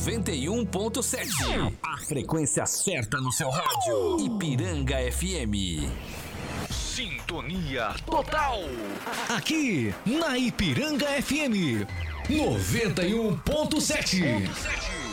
91.7. A frequência certa no seu rádio. Ipiranga FM. Sintonia total. Aqui na Ipiranga FM 91.7.